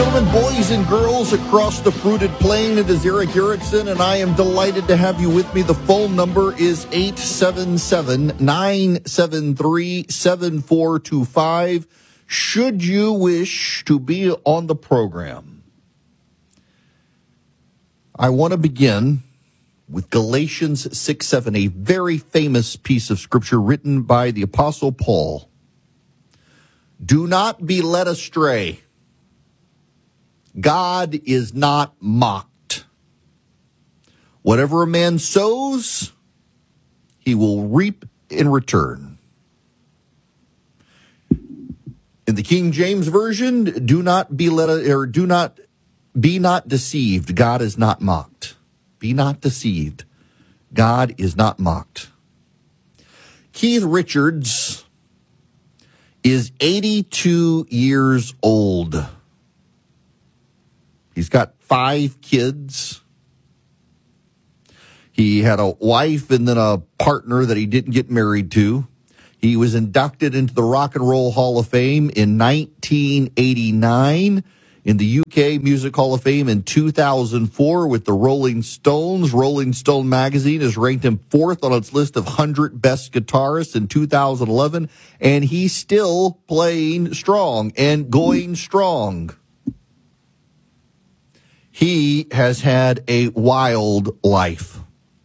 gentlemen, boys and girls across the fruited plain, it is Eric Erickson, and I am delighted to have you with me. The phone number is 877-973-7425. Should you wish to be on the program, I want to begin with Galatians 6:7, a very famous piece of scripture written by the Apostle Paul. Do not be led astray. God is not mocked. Whatever a man sows, he will reap in return. In the King James Version, do not be not deceived. God is not mocked. Be not deceived. God is not mocked. Keith Richards is 82 years old. He's got 5 kids. He had a wife and then a partner that he didn't get married to. He was inducted into the Rock and Roll Hall of Fame in 1989, in the UK Music Hall of Fame in 2004 with the Rolling Stones. Rolling Stone magazine has ranked him 4th on its list of 100 best guitarists in 2011, and he's still playing strong and going strong. He has had a wild life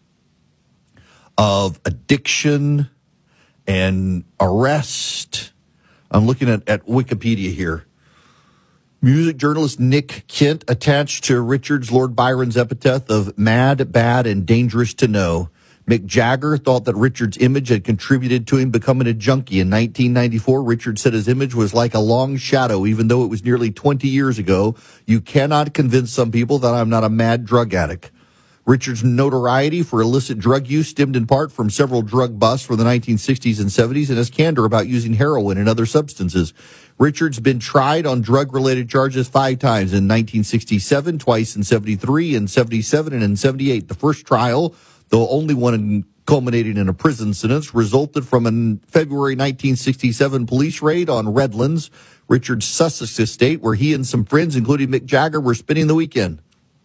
of addiction and arrest. I'm looking at Wikipedia here. Music journalist Nick Kent attached to Richards Lord Byron's epitaph of mad, bad, and dangerous to know. Mick Jagger thought that Richards' image had contributed to him becoming a junkie. In 1994, Richards said his image was like a long shadow, even though it was nearly 20 years ago. You cannot convince some people that I'm not a mad drug addict. Richards' notoriety for illicit drug use stemmed in part from several drug busts from the 1960s and 70s and his candor about using heroin and other substances. Richards been tried on drug-related charges 5 times, in 1967, twice in 73, in 77, and in 78. The first trial, though only one culminating in a prison sentence, resulted from a February 1967 police raid on Redlands, Richards' Sussex estate, where he and some friends, including Mick Jagger, were spending the weekend.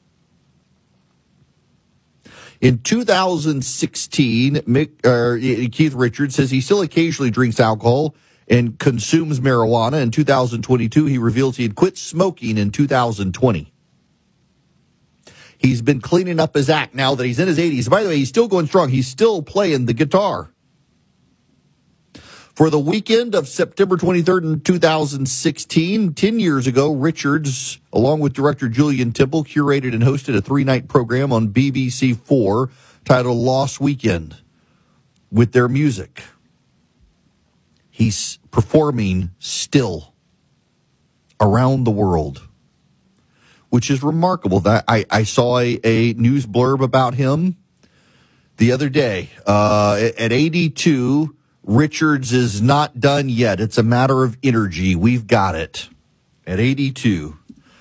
In 2016, Keith Richards says he still occasionally drinks alcohol and consumes marijuana. In 2022, he reveals he had quit smoking in 2020. He's been cleaning up his act now that he's in his 80s. By the way, he's still going strong. He's still playing the guitar. For the weekend of September 23rd in 2016, 10 years ago, Richards, along with director Julian Temple, curated and hosted a 3-night program on BBC4 titled Lost Weekend with their music. He's performing still around the world, which is remarkable. That I saw a news blurb about him the other day. At 82, Richards is not done yet. It's a matter of energy. We've got it. At 82.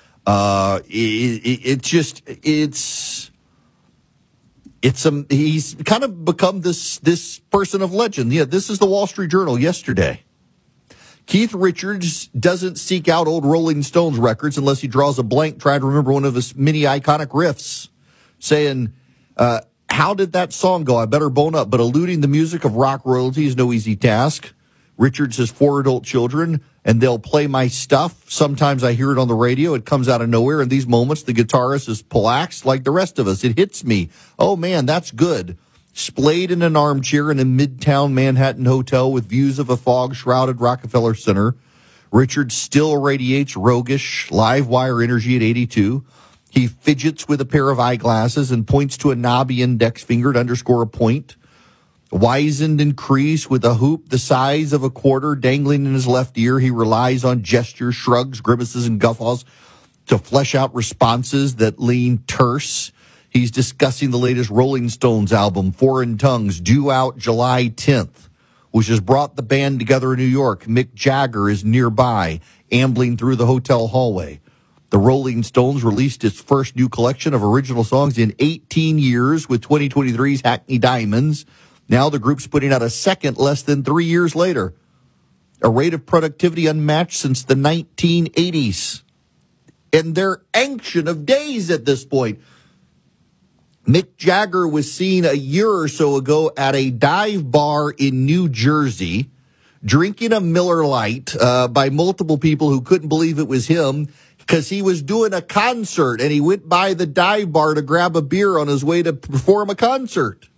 He's kind of become this person of legend. Yeah, this is the Wall Street Journal yesterday. Keith Richards doesn't seek out old Rolling Stones records unless he draws a blank trying to remember one of his many iconic riffs, saying, how did that song go? I better bone up. But eluding the music of rock royalty is no easy task. Richards has 4 adult children, and they'll play my stuff. Sometimes I hear it on the radio. It comes out of nowhere. In these moments, the guitarist is polaxed like the rest of us. It hits me. Oh, man, that's good. Splayed in an armchair in a midtown Manhattan hotel with views of a fog-shrouded Rockefeller Center, Richards still radiates roguish, live wire energy at 82. He fidgets with a pair of eyeglasses and points to a knobby index finger to underscore a point. Wizened and creased with a hoop the size of a quarter dangling in his left ear, he relies on gestures, shrugs, grimaces, and guffaws to flesh out responses that lean terse. He's discussing the latest Rolling Stones album, Foreign Tongues, due out July 10th, which has brought the band together in New York. Mick Jagger is nearby, ambling through the hotel hallway. The Rolling Stones released its first new collection of original songs in 18 years with 2023's Hackney Diamonds. Now the group's putting out a second less than 3 years later. A rate of productivity unmatched since the 1980s. And they're ancient of days at this point. Mick Jagger was seen a year or so ago at a dive bar in New Jersey, drinking a Miller Lite by multiple people who couldn't believe it was him because he was doing a concert and he went by the dive bar to grab a beer on his way to perform a concert.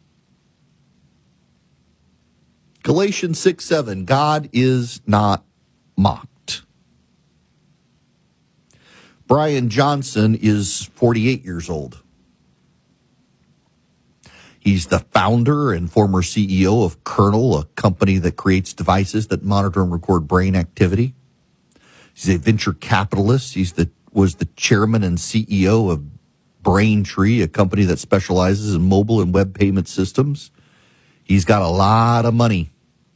Galatians 6:7, God is not mocked. Brian Johnson is 48 years old. He's the founder and former CEO of Kernel, a company that creates devices that monitor and record brain activity. He's a venture capitalist. He was the chairman and CEO of Braintree, a company that specializes in mobile and web payment systems. He's got a lot of money.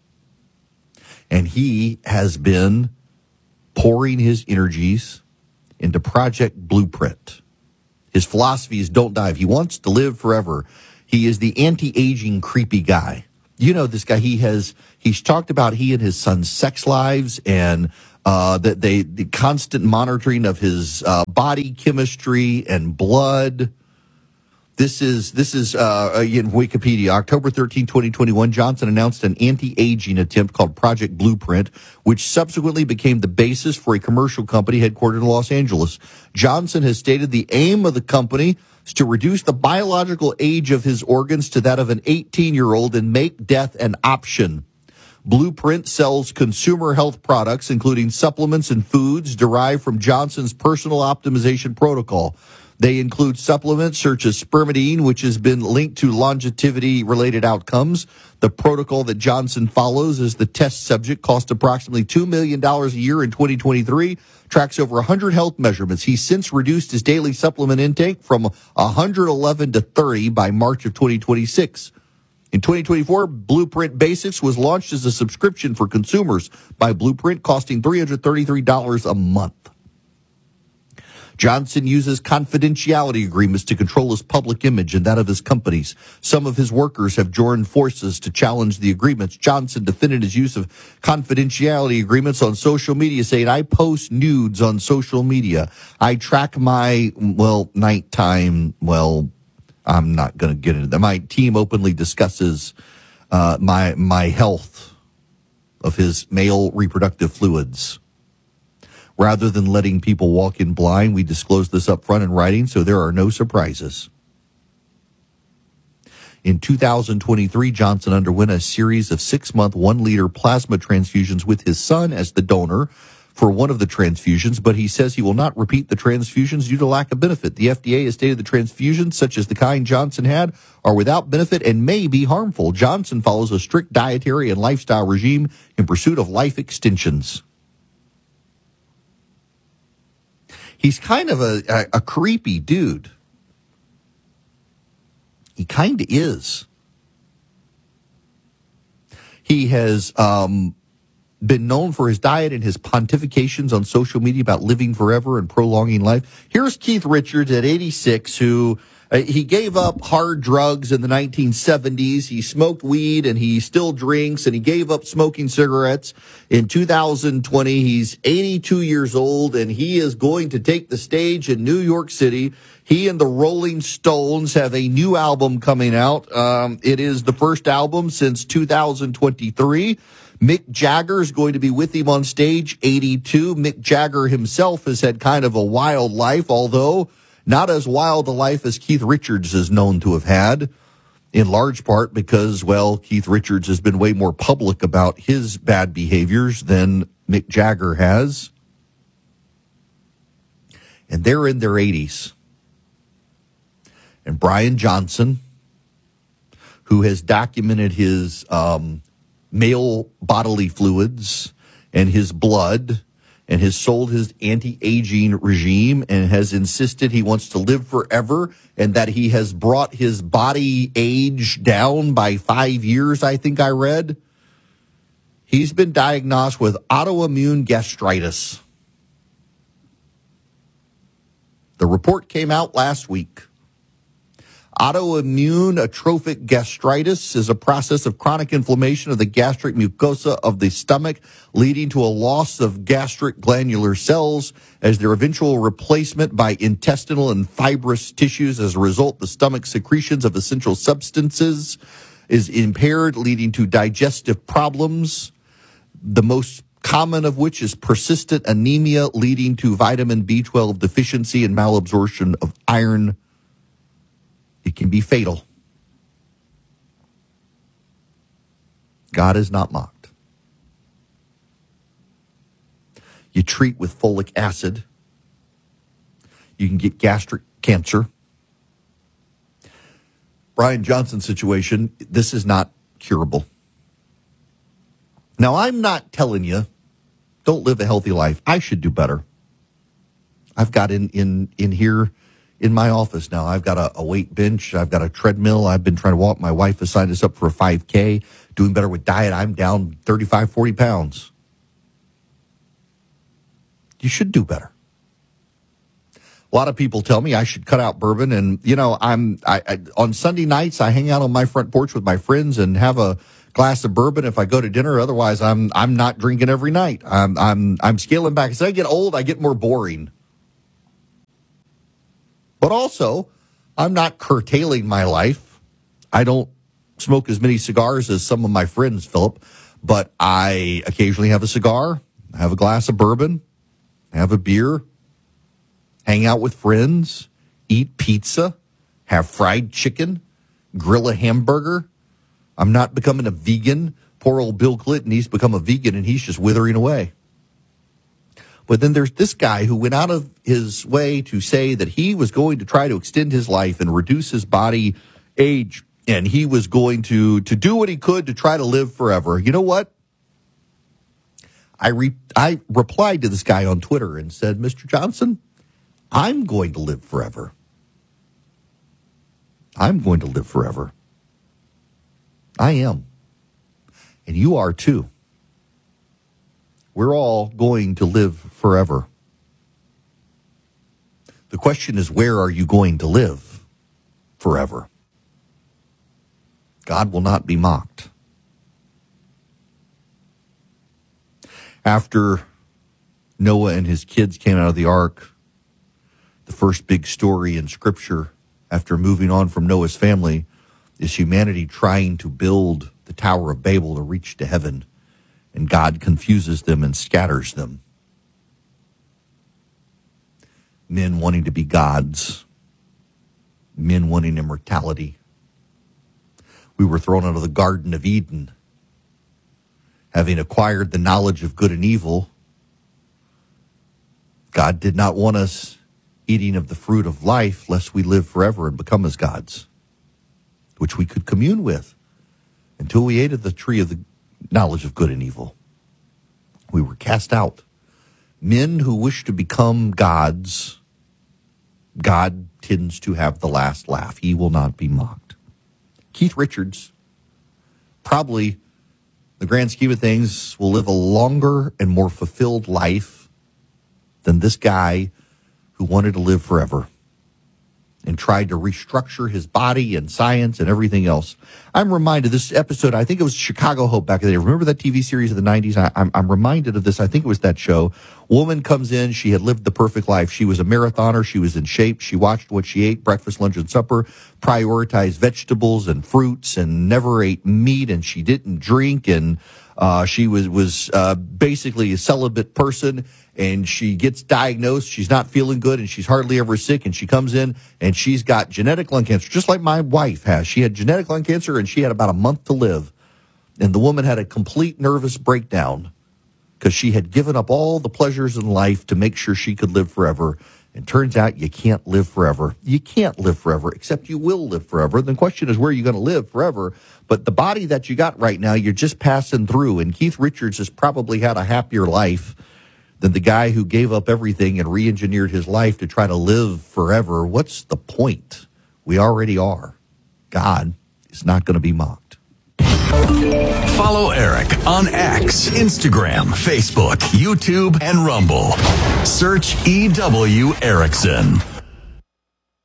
And he has been pouring his energies into Project Blueprint. His philosophy is don't die. He wants to live forever. He is the anti-aging creepy guy. You know this guy. He's talked about he and his son's sex lives and the constant monitoring of his body chemistry and blood. This is in Wikipedia. October 13, 2021, Johnson announced an anti-aging attempt called Project Blueprint, which subsequently became the basis for a commercial company headquartered in Los Angeles. Johnson has stated the aim of the company is to reduce the biological age of his organs to that of an 18-year-old and make death an option. Blueprint sells consumer health products, including supplements and foods derived from Johnson's personal optimization protocol. They include supplements such as spermidine, which has been linked to longevity-related outcomes. The protocol that Johnson follows as the test subject cost approximately $2 million a year in 2023, tracks over 100 health measurements. He's since reduced his daily supplement intake from 111 to 30 by March of 2026. In 2024, Blueprint Basics was launched as a subscription for consumers by Blueprint, costing $333 a month. Johnson uses confidentiality agreements to control his public image and that of his companies. Some of his workers have joined forces to challenge the agreements. Johnson defended his use of confidentiality agreements on social media, saying, I post nudes on social media. I track my, nighttime, I'm not going to get into that. My team openly discusses my health of his male reproductive fluids. Rather than letting people walk in blind, we disclose this up front in writing so there are no surprises. In 2023, Johnson underwent a series of 6-month, 1-liter plasma transfusions with his son as the donor for one of the transfusions, but he says he will not repeat the transfusions due to lack of benefit. The FDA has stated the transfusions, such as the kind Johnson had, are without benefit and may be harmful. Johnson follows a strict dietary and lifestyle regime in pursuit of life extensions. He's kind of a creepy dude. He kind of is. He has been known for his diet and his pontifications on social media about living forever and prolonging life. Here's Keith Richards at 86, who he gave up hard drugs in the 1970s. He smoked weed and he still drinks, and he gave up smoking cigarettes. In 2020, he's 82 years old, and he is going to take the stage in New York City. He and the Rolling Stones have a new album coming out. It is the first album since 2023. Mick Jagger is going to be with him on stage, 82. Mick Jagger himself has had kind of a wild life, although not as wild a life as Keith Richards is known to have had, in large part because, Keith Richards has been way more public about his bad behaviors than Mick Jagger has. And they're in their 80s. And Brian Johnson, who has documented his male bodily fluids and his blood, and has sold his anti-aging regime and has insisted he wants to live forever and that he has brought his body age down by 5 years, I think I read. He's been diagnosed with autoimmune gastritis. The report came out last week. Autoimmune atrophic gastritis is a process of chronic inflammation of the gastric mucosa of the stomach, leading to a loss of gastric glandular cells as their eventual replacement by intestinal and fibrous tissues. As a result, the stomach secretions of essential substances is impaired, leading to digestive problems, the most common of which is persistent anemia, leading to vitamin B12 deficiency and malabsorption of iron. It can be fatal. God is not mocked. You treat with folic acid. You can get gastric cancer. Brian Johnson's situation, this is not curable. Now, I'm not telling you, don't live a healthy life. I should do better. I've got in here in my office now, I've got a weight bench. I've got a treadmill. I've been trying to walk. My wife has signed us up for a 5K, doing better with diet. I'm down 35, 40 pounds. You should do better. A lot of people tell me I should cut out bourbon. And, you know, I on Sunday nights, I hang out on my front porch with my friends and have a glass of bourbon if I go to dinner. Otherwise, I'm not drinking every night. I'm scaling back. As I get old, I get more boring. But also, I'm not curtailing my life. I don't smoke as many cigars as some of my friends, Philip, but I occasionally have a cigar, have a glass of bourbon, have a beer, hang out with friends, eat pizza, have fried chicken, grill a hamburger. I'm not becoming a vegan. Poor old Bill Clinton, he's become a vegan and he's just withering away. But then there's this guy who went out of his way to say that he was going to try to extend his life and reduce his body age, and he was going to do what he could to try to live forever. You know what? I replied to this guy on Twitter and said, Mr. Johnson, I'm going to live forever. I'm going to live forever. I am. And you are too. We're all going to live forever. The question is, where are you going to live forever? God will not be mocked. After Noah and his kids came out of the ark, the first big story in Scripture after moving on from Noah's family is humanity trying to build the Tower of Babel to reach to heaven. And God confuses them and scatters them. Men wanting to be gods. Men wanting immortality. We were thrown out of the Garden of Eden. Having acquired the knowledge of good and evil, God did not want us eating of the fruit of life lest we live forever and become as gods, which we could commune with until we ate of the tree of the knowledge of good and evil. We were cast out. Men who wish to become gods, God tends to have the last laugh. He will not be mocked. Keith Richards, probably, the grand scheme of things, will live a longer and more fulfilled life than this guy who wanted to live forever and tried to restructure his body and science and everything else. I'm reminded this episode, I think it was Chicago Hope back in the day. Remember that TV series of the 90s? I'm reminded of this. I think it was that show. Woman comes in. She had lived the perfect life. She was a marathoner. She was in shape. She watched what she ate, breakfast, lunch, and supper, prioritized vegetables and fruits and never ate meat, and she didn't drink, and she was basically a celibate person. And she gets diagnosed, she's not feeling good, and she's hardly ever sick, and she comes in, and she's got genetic lung cancer, just like my wife has. She had genetic lung cancer, and she had about a month to live. And the woman had a complete nervous breakdown because she had given up all the pleasures in life to make sure she could live forever. And turns out you can't live forever. You can't live forever, except you will live forever. The question is, where are you going to live forever? But the body that you got right now, you're just passing through. And Keith Richards has probably had a happier life than the guy who gave up everything and re-engineered his life to try to live forever. What's the point? We already are. God is not going to be mocked. Follow Eric on X, Instagram, Facebook, YouTube, and Rumble. Search E.W. Erickson.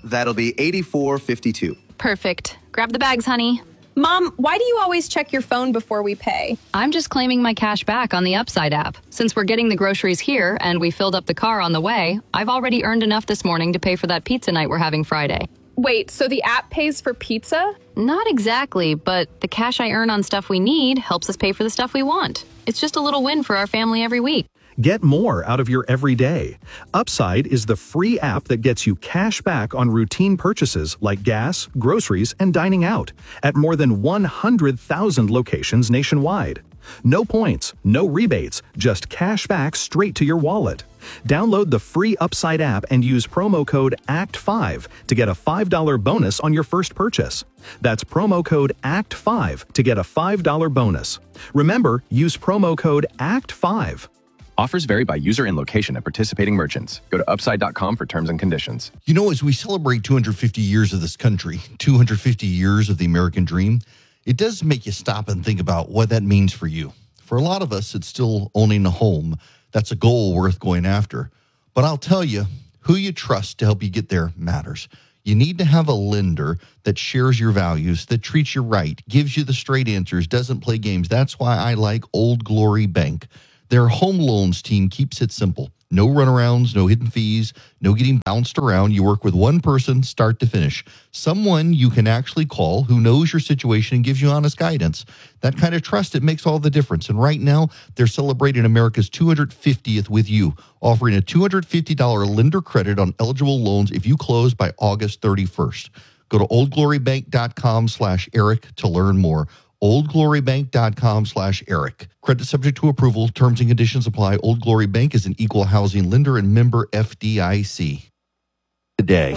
That'll be $84.52. Perfect. Grab the bags, honey. Mom, why do you always check your phone before we pay? I'm just claiming my cash back on the Upside app. Since we're getting the groceries here and we filled up the car on the way, I've already earned enough this morning to pay for that pizza night we're having Friday. Wait, so the app pays for pizza? Not exactly, but the cash I earn on stuff we need helps us pay for the stuff we want. It's just a little win for our family every week. Get more out of your everyday. Upside is the free app that gets you cash back on routine purchases like gas, groceries, and dining out at more than 100,000 locations nationwide. No points, no rebates, just cash back straight to your wallet. Download the free Upside app and use promo code ACT5 to get a $5 bonus on your first purchase. That's promo code ACT5 to get a $5 bonus. Remember, use promo code ACT5. Offers vary by user and location at participating merchants. Go to upside.com for terms and conditions. You know, as we celebrate 250 years of this country, 250 years of the American dream, it does make you stop and think about what that means for you. For a lot of us, it's still owning a home. That's a goal worth going after. But I'll tell you, who you trust to help you get there matters. You need to have a lender that shares your values, that treats you right, gives you the straight answers, doesn't play games. That's why I like Old Glory Bank. Their home loans team keeps it simple. No runarounds, no hidden fees, no getting bounced around. You work with one person, start to finish. Someone you can actually call who knows your situation and gives you honest guidance. That kind of trust, it makes all the difference. And right now, they're celebrating America's 250th with you, offering a $250 lender credit on eligible loans if you close by August 31st. Go to oldglorybank.com/Eric to learn more. oldglorybank.com/Eric. Credit subject to approval. Terms and conditions apply. Old Glory Bank is an equal housing lender and member FDIC. Today.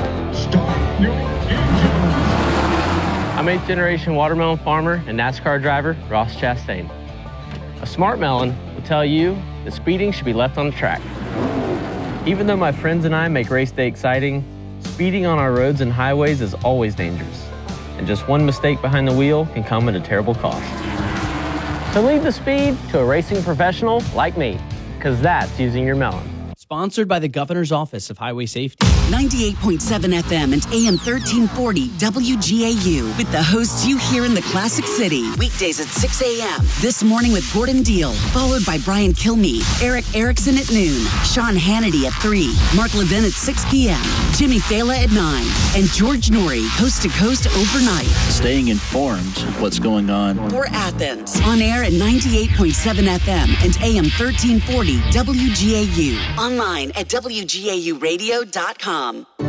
I'm 8th generation watermelon farmer and NASCAR driver Ross Chastain. A smart melon will tell you that speeding should be left on the track. Even though my friends and I make race day exciting, speeding on our roads and highways is always dangerous. And just one mistake behind the wheel can come at a terrible cost. So leave the speed to a racing professional like me, because that's using your melon. Sponsored by the Governor's Office of Highway Safety. 98.7 FM and AM 1340 WGAU with the hosts you hear in the Classic City. Weekdays at 6 a.m. This morning with Gordon Deal, followed by Brian Kilmeade, Eric Erickson at noon, Sean Hannity at 3, Mark Levin at 6 p.m., Jimmy Fela at 9, and George Norrie, coast to coast overnight. Staying informed of what's going on. For Athens, on air at 98.7 FM and AM 1340 WGAU. Online at WGAUradio.com.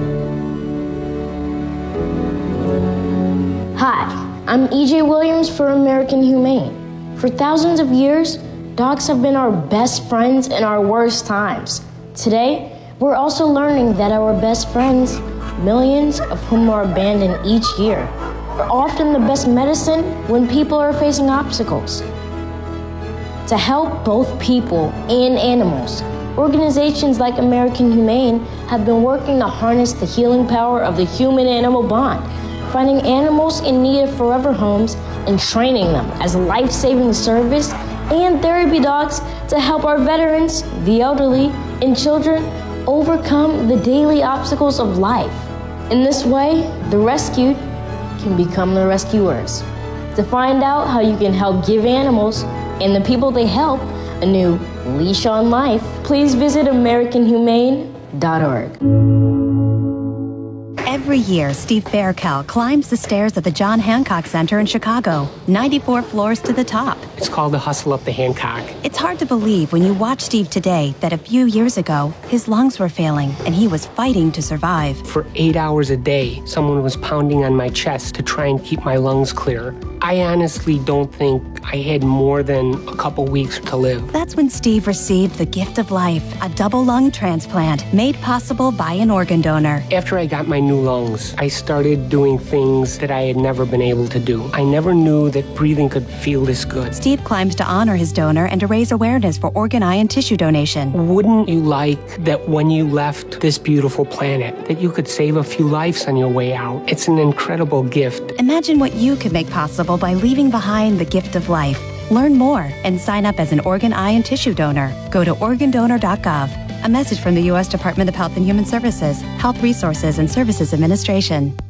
Hi, I'm EJ Williams for American Humane. For thousands of years, dogs have been our best friends in our worst times. Today, we're also learning that our best friends, millions of whom are abandoned each year, are often the best medicine when people are facing obstacles. To help both people and animals, organizations like American Humane have been working to harness the healing power of the human-animal bond, finding animals in need of forever homes and training them as life-saving service and therapy dogs to help our veterans, the elderly, and children overcome the daily obstacles of life. In this way, the rescued can become the rescuers. To find out how you can help give animals and the people they help a new leash on life, please visit AmericanHumane.org. Every year, Steve Faircal climbs the stairs at the John Hancock Center in Chicago, 94 floors to the top. It's called the Hustle Up the Hancock. It's hard to believe when you watch Steve today that a few years ago, his lungs were failing and he was fighting to survive. For 8 hours a day, someone was pounding on my chest to try and keep my lungs clear. I honestly don't think I had more than a couple weeks to live. That's when Steve received the gift of life, a double lung transplant made possible by an organ donor. After I got my new lungs, I started doing things that I had never been able to do. I never knew that breathing could feel this good. Steve climbs to honor his donor and to raise awareness for organ, eye, and tissue donation. Wouldn't you like that when you left this beautiful planet, that you could save a few lives on your way out? It's an incredible gift. Imagine what you could make possible by leaving behind the gift of life. Learn more and sign up as an organ, eye, and tissue donor. Go to organdonor.gov. A message from the U.S. Department of Health and Human Services, Health Resources and Services Administration.